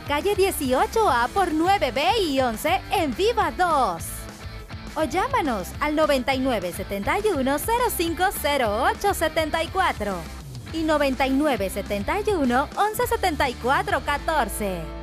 calle 18A por 9B y 11 en Viva 2. O llámanos al 9971-050874 y 9971-1174-14.